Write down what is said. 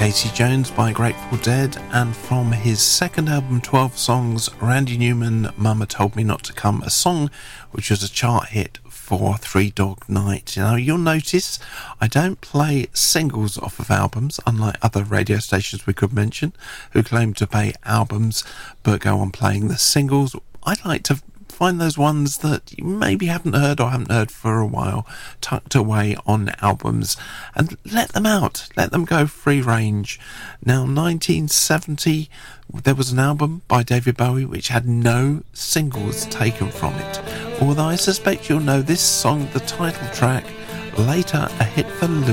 Casey Jones by Grateful Dead, and from his second album 12 Songs, Randy Newman, Mama Told Me Not to Come, a song which was a chart hit for Three Dog Night. Now you'll notice I don't play singles off of albums, unlike other radio stations we could mention who claim to play albums but go on playing the singles. I'd like to find those ones that you maybe haven't heard or haven't heard for a while, tucked away on albums, and let them out, let them go free range. Now 1970 there was an album by David Bowie which had no singles taken from it, although I suspect you'll know this song, the title track, later a hit for Lou.